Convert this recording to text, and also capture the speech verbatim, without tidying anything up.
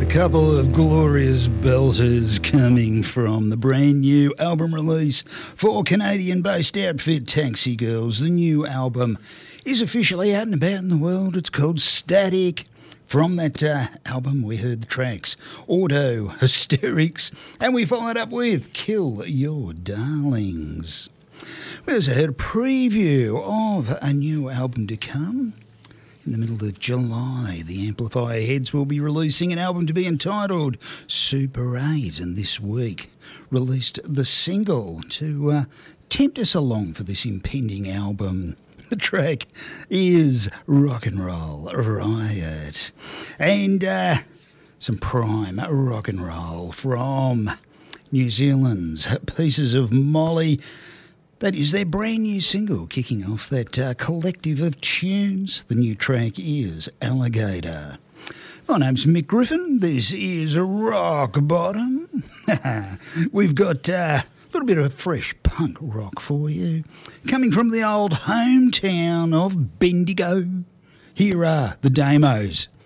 Couple of glorious belters coming from the brand new album release for Canadian-based outfit Taxi Girls. The new album is officially out and about in the world. It's called Static. From that uh, album, we heard the tracks Auto, Hysterics, and we followed up with Kill Your Darlings. We also heard a preview of a new album to come. In the middle of July, the Amplifier Heads will be releasing an album to be entitled Super eight, and this week released the single to uh, tempt us along for this impending album. The track is Rock and Roll Riot, and uh, some prime rock and roll from New Zealand's Pieces of Molly. That is their brand new single, kicking off that uh, collective of tunes. The new track is Alligator. My name's Mick Griffin. This is Rock Bottom. We've got uh, a little bit of fresh punk rock for you, coming from the old hometown of Bendigo. Here are the Damos.